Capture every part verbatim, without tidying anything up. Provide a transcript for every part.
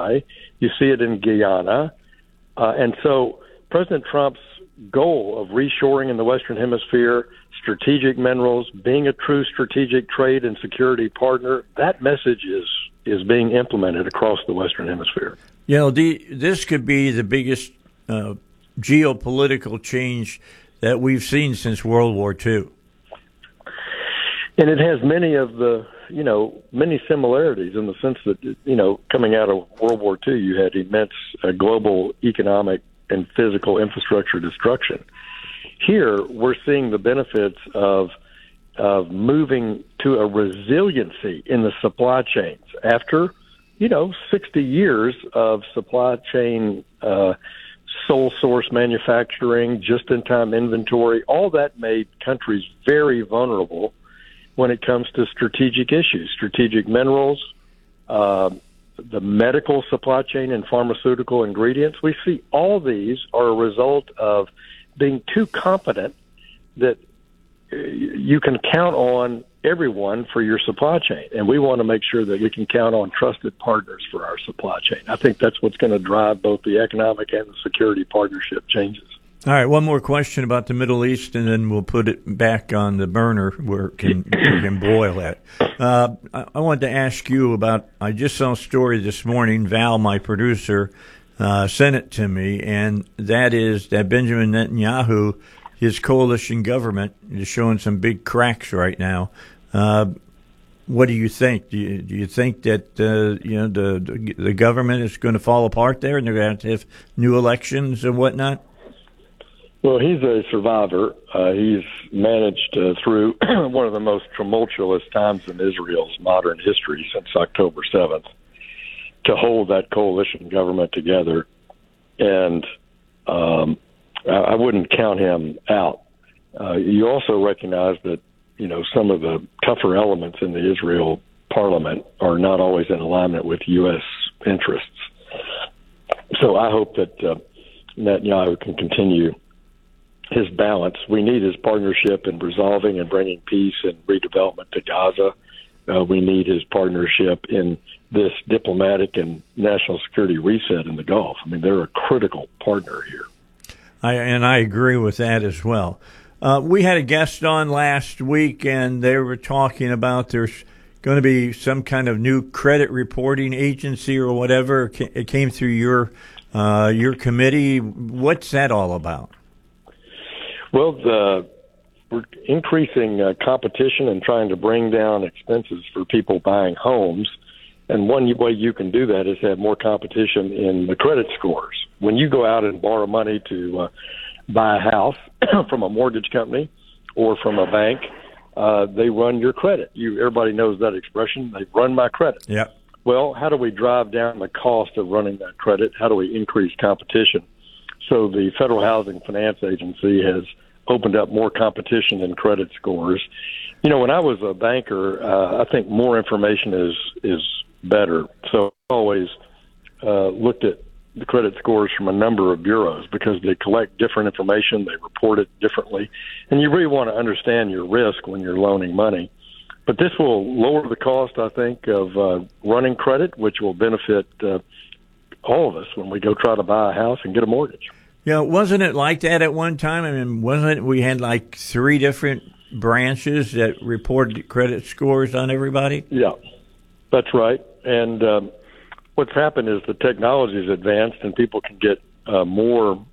Uruguay. You see it in Guyana. Uh, and so President Trump's goal of reshoring in the Western Hemisphere, strategic minerals, being a true strategic trade and security partner, that message is is being implemented across the Western Hemisphere. You know, the, this could be the biggest uh, geopolitical change that we've seen since World War Two. And it has many of the, you know, many similarities in the sense that, you know, coming out of World War Two, you had immense uh, global economic and physical infrastructure destruction. Here, we're seeing the benefits of of moving to a resiliency in the supply chains after, you know, sixty years of supply chain uh, sole source manufacturing, just-in-time inventory. All that made countries very vulnerable when it comes to strategic issues, strategic minerals, uh, the medical supply chain and pharmaceutical ingredients. We see all these are a result of being too confident that you can count on everyone for your supply chain. And we want to make sure that we can count on trusted partners for our supply chain. I think that's what's going to drive both the economic and the security partnership changes. All right, one more question about the Middle East, and then we'll put it back on the burner where it can, it can boil at. Uh, I, I wanted to ask you about, I just saw a story this morning, Val, my producer, uh, sent it to me, and that is that Benjamin Netanyahu, his coalition government, is showing some big cracks right now. Uh, what do you think? Do you, do you think that uh, you know the, the the government is going to fall apart there, and they're going to have to have new elections and whatnot? Well, he's a survivor. Uh, he's managed uh, through one of the most tumultuous times in Israel's modern history since October seventh to hold that coalition government together. And um, I, I wouldn't count him out. Uh, you also recognize that, you know, some of the tougher elements in the Israel parliament are not always in alignment with U S interests. So I hope that uh, Netanyahu can continue his balance. We need his partnership in resolving and bringing peace and redevelopment to Gaza. Uh, we need his partnership in this diplomatic and national security reset in the Gulf. I mean, they're a critical partner here. I, and I agree with that as well. Uh, we had a guest on last week, and they were talking about there's going to be some kind of new credit reporting agency or whatever. It came through your uh, your committee. What's that all about? Well, the, we're increasing uh, competition and trying to bring down expenses for people buying homes. And one way you can do that is have more competition in the credit scores. When you go out and borrow money to uh, buy a house from a mortgage company or from a bank, uh, they run your credit. You, everybody knows that expression. They run my credit. Yeah. Well, how do we drive down the cost of running that credit? How do we increase competition? So the Federal Housing Finance Agency has opened up more competition in credit scores. You know, when I was a banker, uh, I think more information is is better. So I always uh, looked at the credit scores from a number of bureaus because they collect different information, they report it differently, and you really want to understand your risk when you're loaning money. But this will lower the cost, I think, of uh, running credit, which will benefit uh, all of us when we go try to buy a house and get a mortgage. Yeah, wasn't it like that at one time? I mean, wasn't it, we had like three different branches that reported credit scores on everybody? Yeah, that's right. And um, what's happened is the technology has advanced and people can get uh, more,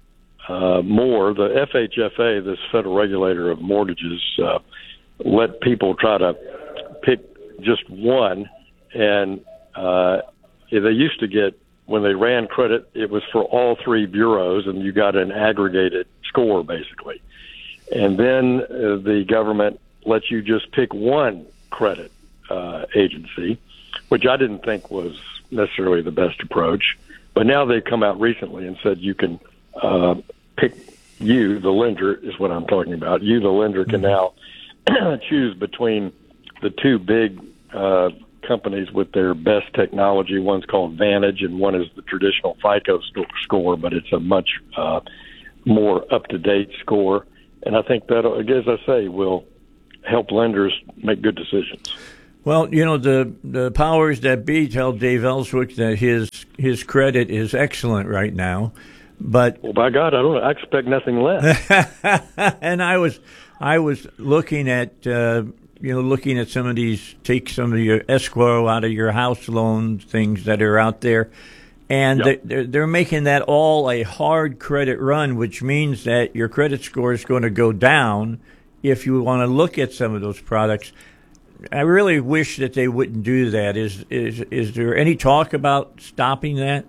uh, more. The F H F A, this federal regulator of mortgages, uh, let people try to pick just one. And uh, they used to get, when they ran credit, it was for all three bureaus, and you got an aggregated score, basically. And then uh, the government lets you just pick one credit uh, agency, which I didn't think was necessarily the best approach. But now they've come out recently and said you can uh, pick, you, the lender, is what I'm talking about. You, the lender, can now choose between the two big uh companies with their best technology. One's called Vantage, and one is the traditional FICO score, but it's a much uh, more up-to-date score. And I think that, as I say, will help lenders make good decisions. Well, you know, the, the powers that be tell Dave Ellswick that his his credit is excellent right now. But well, by God, I don't. I expect nothing less. And I was I was looking at uh, you know looking at some of these, take some of your escrow out of your house loan things that are out there, and yep. they're they're making that all a hard credit run, which means that your credit score is going to go down if you want to look at some of those products. I really wish that they wouldn't do that. Is is is there any talk about stopping that?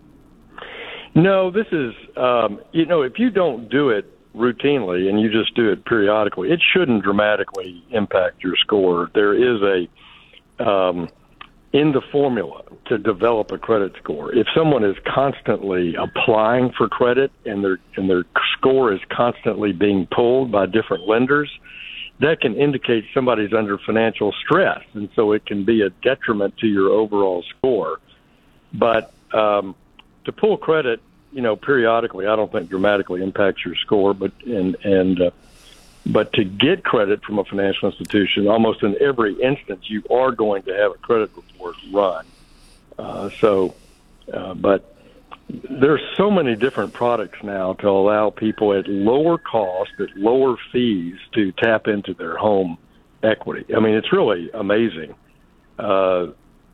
No, this is, um, you know, if you don't do it routinely and you just do it periodically, it shouldn't dramatically impact your score. There is a, um, in the formula to develop a credit score, if someone is constantly applying for credit and their, and their score is constantly being pulled by different lenders, that can indicate somebody's under financial stress, and so it can be a detriment to your overall score. But um, to pull credit, you know, periodically, I don't think dramatically impacts your score. But and and uh, but to get credit from a financial institution, almost in every instance, you are going to have a credit report run. Uh, so, uh, but there's so many different products now to allow people at lower cost, at lower fees, to tap into their home equity. I mean, it's really amazing. Uh,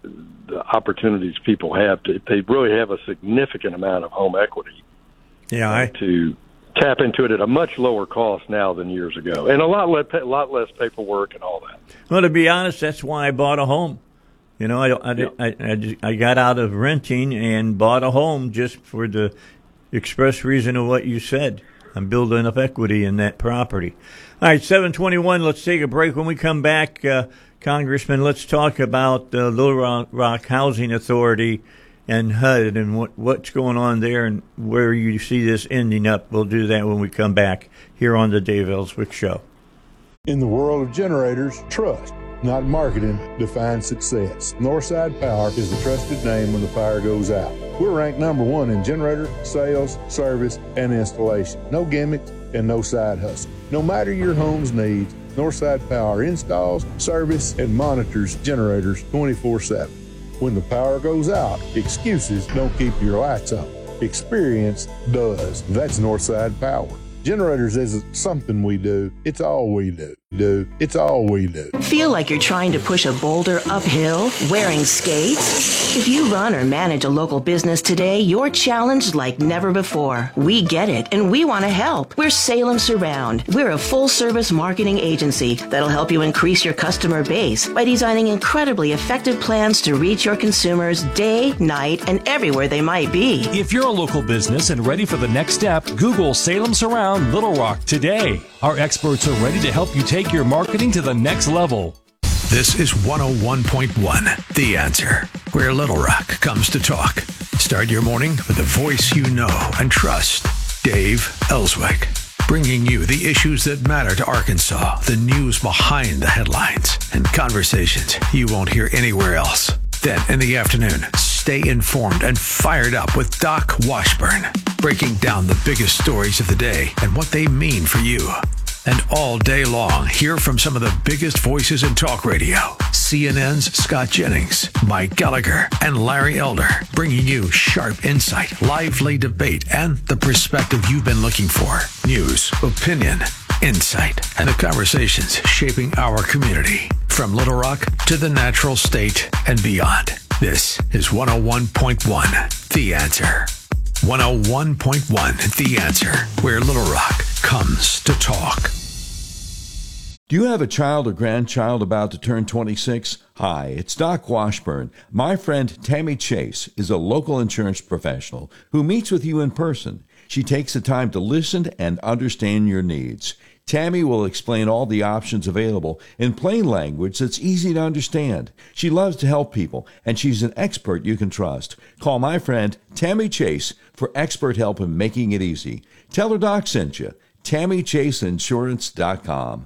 the opportunities people have to, they really have a significant amount of home equity. Yeah, I... to tap into it at a much lower cost now than years ago, and a lot less, a lot less paperwork and all that. Well, to be honest, that's why I bought a home. You know, I I, yeah. I, I, I got out of renting and bought a home just for the express reason of what you said. I'm building up equity in that property. All right, seven twenty-one, let's take a break. When we come back, uh, Congressman, let's talk about the uh, Little Rock, Rock Housing Authority and H U D and what, what's going on there and where you see this ending up. We'll do that when we come back here on the Dave Ellswick Show. In the world of generators, trust, not marketing, defines success. Northside Power is the trusted name when the fire goes out. We're ranked number one in generator, sales, service, and installation. No gimmicks and no side hustle. No matter your home's needs, Northside Power installs, service, and monitors generators twenty-four seven. When the power goes out, excuses don't keep your lights on. Experience does. That's Northside Power. Generators isn't something we do, it's all we do. Do. It's all we do. Feel like you're trying to push a boulder uphill wearing skates? If you run or manage a local business today, you're challenged like never before. We get it, and we want to help. We're Salem Surround. We're a full-service marketing agency that'll help you increase your customer base by designing incredibly effective plans to reach your consumers day, night, and everywhere they might be. If you're a local business and ready for the next step, Google Salem Surround Little Rock today. Our experts are ready to help you take your marketing to the next level. This is one oh one point one, The Answer, where Little Rock comes to talk. Start your morning with a voice you know and trust. Dave Ellswick, bringing you the issues that matter to Arkansas, the news behind the headlines, and conversations you won't hear anywhere else. Then in the afternoon, stay informed and fired up with Doc Washburn, breaking down the biggest stories of the day and what they mean for you. And all day long, hear from some of the biggest voices in talk radio. C N N's Scott Jennings, Mike Gallagher, and Larry Elder, bringing you sharp insight, lively debate, and the perspective you've been looking for. News, opinion, insight, and the conversations shaping our community. From Little Rock to the natural state and beyond. This is one oh one point one, The Answer. one oh one point one, The Answer, where Little Rock comes to talk. Do you have a child or grandchild about to turn twenty-six? Hi, it's Doc Washburn. My friend Tammy Chase is a local insurance professional who meets with you in person. She takes the time to listen and understand your needs. Tammy will explain all the options available in plain language that's easy to understand. She loves to help people, and she's an expert you can trust. Call my friend Tammy Chase for expert help in making it easy. Tell her Doc sent you. Tammy Chase Insurance dot com.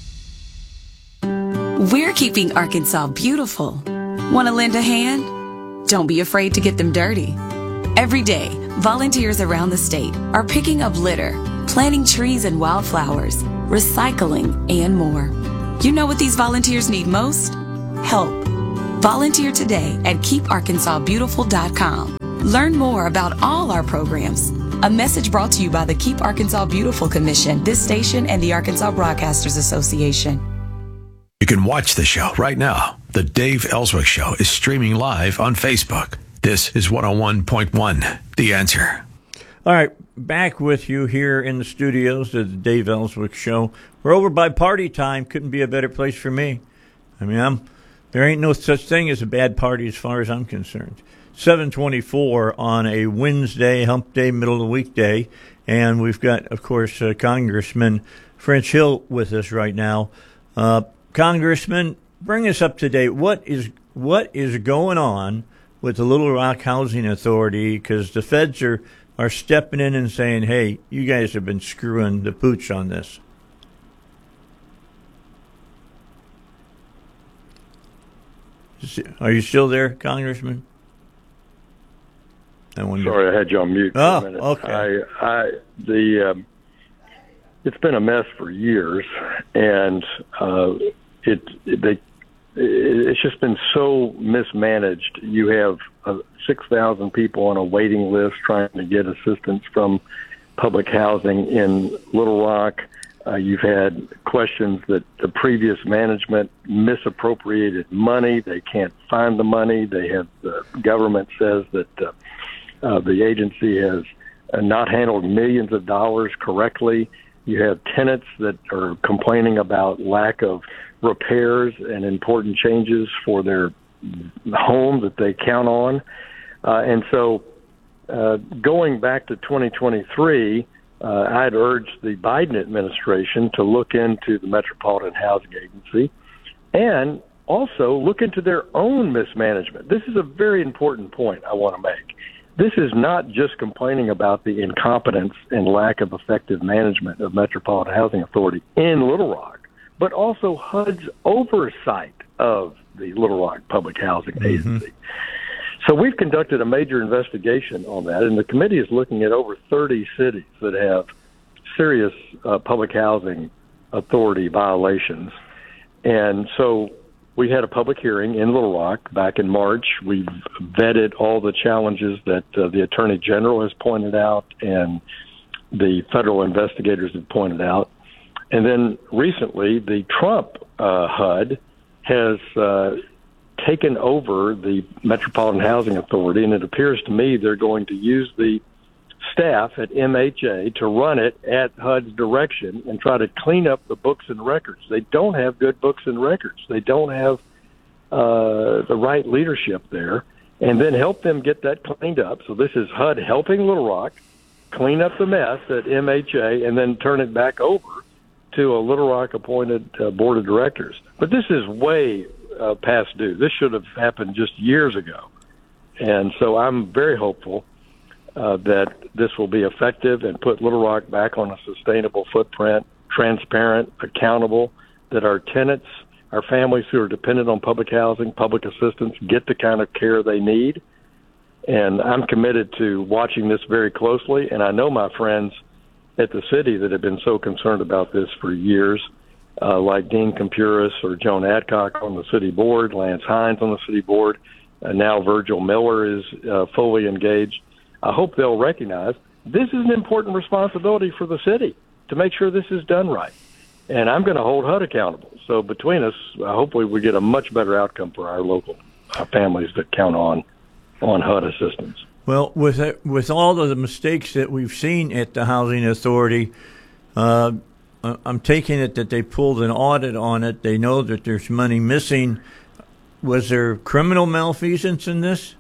We're keeping Arkansas beautiful. Want to lend a hand? Don't be afraid to get them dirty. Every day, volunteers around the state are picking up litter, planting trees and wildflowers, recycling, and more. You know what these volunteers need most? help. Volunteer today at keep arkansas beautiful dot com. Learn more about all our programs. A message brought to you by the Keep Arkansas Beautiful Commission, this station, and the Arkansas Broadcasters Association. You can watch the show right now. The Dave Ellswick Show is streaming live on Facebook. This is one oh one point one, The Answer. All right, back with you here in the studios of the Dave Ellswick Show. We're over by party time. Couldn't be a better place for me. I mean, I'm there ain't no such thing as a bad party as far as I'm concerned. seven twenty-four on a Wednesday, hump day, middle of the weekday. And we've got, of course, uh, Congressman French Hill with us right now. Uh, Congressman, bring us up to date. What is what is going on with the Little Rock Housing Authority? Because the feds are, are stepping in and saying, hey, you guys have been screwing the pooch on this. Are you still there, Congressman? I wonder. Sorry, I had you on mute for oh, a minute. okay. I, I, the, um, it's been a mess for years, and uh, it, it they, it's just been so mismanaged. You have uh, six thousand people on a waiting list trying to get assistance from public housing in Little Rock. Uh, you've had questions that the previous management misappropriated money. They can't find the money. They have the government says that uh, uh, the agency has uh, not handled millions of dollars correctly. You have tenants that are complaining about lack of repairs and important changes for their home that they count on. Uh, and so uh, going back to twenty twenty-three, uh, I'd urged the Biden administration to look into the Metropolitan Housing Agency and also look into their own mismanagement. This is a very important point I want to make. This is not just complaining about the incompetence and lack of effective management of Metropolitan Housing Authority in Little Rock, but also H U D's oversight of the Little Rock Public Housing mm-hmm. Agency. So we've conducted a major investigation on that, and the committee is looking at over thirty cities that have serious uh, public housing authority violations. And so we had a public hearing in Little Rock back in March. We've vetted all the challenges that uh, the Attorney General has pointed out and the federal investigators have pointed out. And then recently, the Trump uh, H U D has uh, taken over the Metropolitan Housing Authority, and it appears to me they're going to use the staff at M H A to run it at H U D's direction and try to clean up the books and records. They don't have good books and records. They don't have uh, the right leadership there, and then help them get that cleaned up. So this is H U D helping Little Rock clean up the mess at M H A and then turn it back over to a Little Rock appointed uh, board of directors. But this is way uh, past due. This should have happened just years ago. And so I'm very hopeful uh, that this will be effective and put Little Rock back on a sustainable footprint, transparent, accountable, that our tenants, our families who are dependent on public housing, public assistance, get the kind of care they need. And I'm committed to watching this very closely. And I know my friends at the city that have been so concerned about this for years, uh, like Dean Compuris or Joan Adcock on the city board, Lance Hines on the city board, and now Virgil Miller is uh, fully engaged. I hope they'll recognize this is an important responsibility for the city to make sure this is done right. And I'm going to hold H U D accountable. So between us, uh, hopefully we get a much better outcome for our local uh, families that count on on H U D assistance. Well, with uh, with all of the mistakes that we've seen at the Housing Authority, uh, I'm taking it that they pulled an audit on it. They know that there's money missing. Was there criminal malfeasance in this?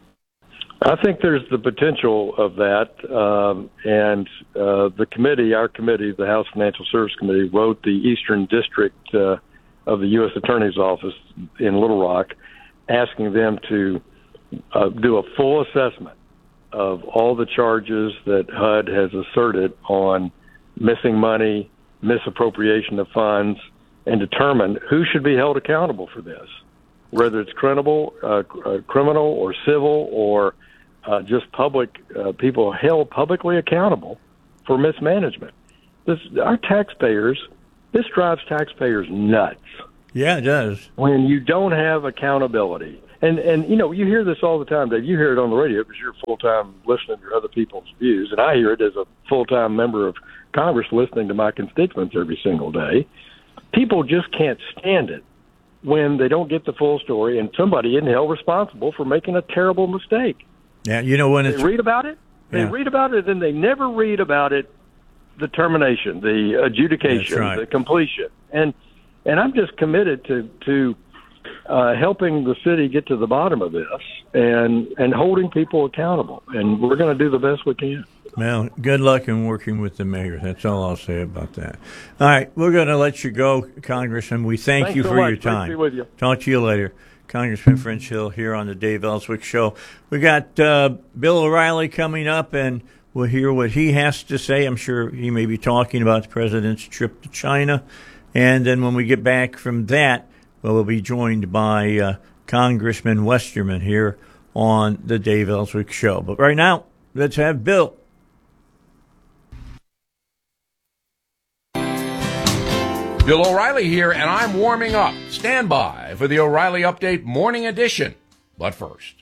I think there's the potential of that. Um, and uh, the committee, our committee, the House Financial Service Committee, wrote the Eastern District uh, of the U S Attorney's Office in Little Rock, asking them to uh, do a full assessment of all the charges that H U D has asserted on missing money, misappropriation of funds, and determine who should be held accountable for this, whether it's criminal, uh, criminal or civil or uh, just public uh, people held publicly accountable for mismanagement. This, our taxpayers, this drives taxpayers nuts. Yeah, it does. When you don't have accountability. And, and you know, you hear this all the time, Dave. You hear it on the radio because you're full-time listening to other people's views, and I hear it as a full-time member of Congress listening to my constituents every single day. People just can't stand it when they don't get the full story and somebody isn't held responsible for making a terrible mistake. Yeah, you know, when it's... They read about it, they yeah. read about it, and they never read about it, the termination, the adjudication, right. the completion. And and I'm just committed to, to uh, helping the city get to the bottom of this and, and holding people accountable. And we're going to do the best we can. Well, good luck in working with the mayor. That's all I'll say about that. All right, we're going to let you go, Congressman. We thank Thanks you so for much. your time. Great to be with you. Talk to you later. Congressman French Hill here on the Dave Ellswick Show. We got uh, Bill O'Reilly coming up, and we'll hear what he has to say. I'm sure he may be talking about the president's trip to China. And then when we get back from that, well, we'll be joined by uh, Congressman Westerman here on the Dave Ellswick Show. But right now, let's have Bill. Bill O'Reilly here, and I'm warming up. Stand by for the O'Reilly Update Morning Edition. But first.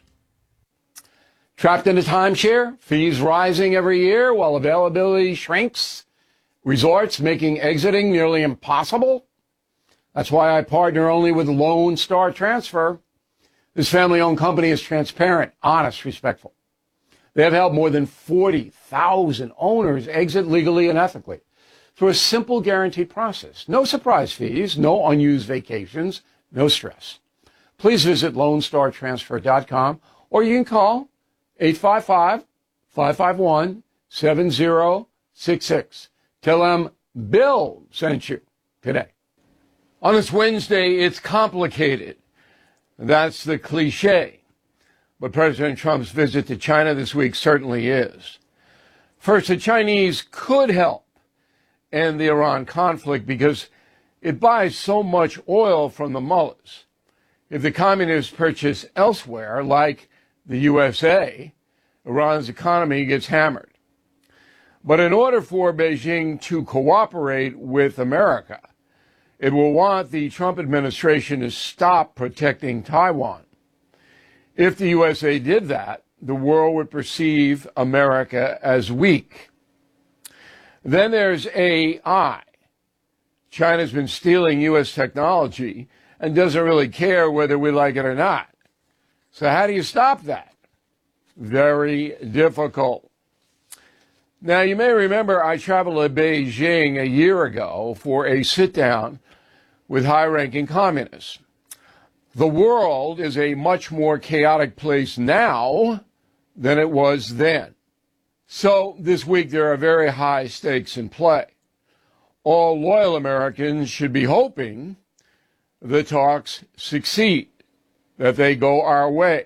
Trapped in a timeshare, fees rising every year while availability shrinks, resorts making exiting nearly impossible. That's why I partner only with Lone Star Transfer. This family-owned company is transparent, honest, respectful. They have helped more than forty thousand owners exit legally and ethically through a simple guaranteed process. No surprise fees, no unused vacations, no stress. Please visit lone star transfer dot com or you can call eight five five, five five one, seven zero six six. Tell them Bill sent you today. On this Wednesday, it's complicated. That's the cliche. But President Trump's visit to China this week certainly is. First, the Chinese could help end the Iran conflict because it buys so much oil from the mullahs. If the communists purchase elsewhere, like the U S A, Iran's economy gets hammered. But in order for Beijing to cooperate with America, it will want the Trump administration to stop protecting Taiwan. If the U S A did that, the world would perceive America as weak. Then there's A I. China's been stealing U S technology and doesn't really care whether we like it or not. So how do you stop that? Very difficult. Now, you may remember I traveled to Beijing a year ago for a sit-down with high-ranking communists. The world is a much more chaotic place now than it was then. So this week there are very high stakes in play. All loyal Americans should be hoping the talks succeed, that they go our way.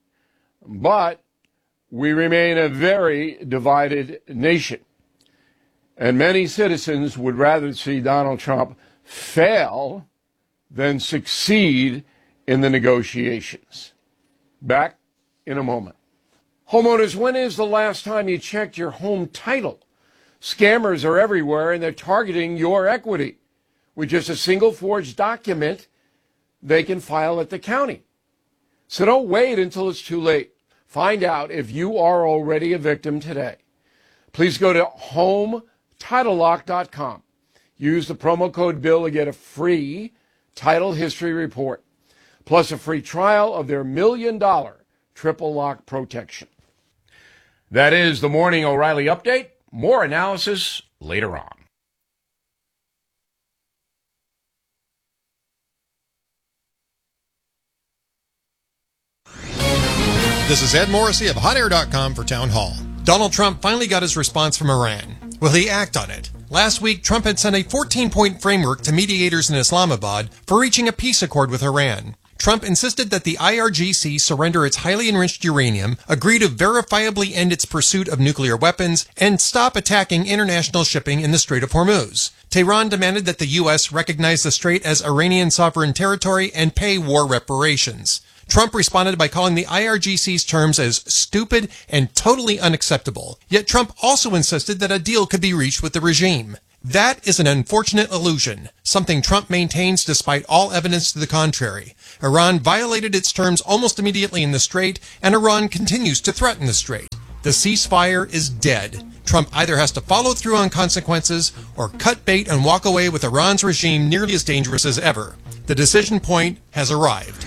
But we remain a very divided nation, and many citizens would rather see Donald Trump fail than succeed in the negotiations. Back in a moment. Homeowners, when is the last time you checked your home title? Scammers are everywhere, and they're targeting your equity. With just a single forged document, they can file at the county. So don't wait until it's too late. Find out if you are already a victim today. Please go to home title lock dot com. Use the promo code BILL to get a free title history report, plus a free trial of their million dollar triple lock protection. That is the Morning O'Reilly Update. More analysis later on. This is Ed Morrissey of hot air dot com for Town Hall. Donald Trump finally got his response from Iran. Will he act on it? Last week, Trump had sent a fourteen-point framework to mediators in Islamabad for reaching a peace accord with Iran. Trump insisted that the I R G C surrender its highly enriched uranium, agree to verifiably end its pursuit of nuclear weapons, and stop attacking international shipping in the Strait of Hormuz. Tehran demanded that the U S recognize the strait as Iranian sovereign territory and pay war reparations. Trump responded by calling the I R G C's terms as stupid and totally unacceptable. Yet Trump also insisted that a deal could be reached with the regime. That is an unfortunate illusion, something Trump maintains despite all evidence to the contrary. Iran violated its terms almost immediately in the Strait, and Iran continues to threaten the Strait. The ceasefire is dead. Trump either has to follow through on consequences or cut bait and walk away with Iran's regime nearly as dangerous as ever. The decision point has arrived.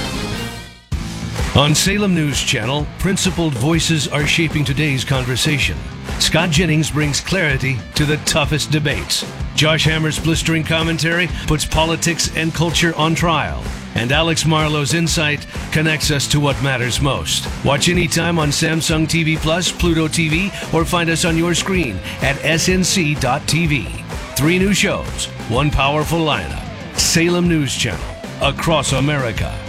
On Salem News Channel, principled voices are shaping today's conversation. Scott Jennings brings clarity to the toughest debates. Josh Hammer's blistering commentary puts politics and culture on trial. And Alex Marlowe's insight connects us to what matters most. Watch anytime on Samsung T V Plus, Pluto T V, or find us on your screen at S N C dot T V. Three new shows, one powerful lineup. Salem News Channel, across America.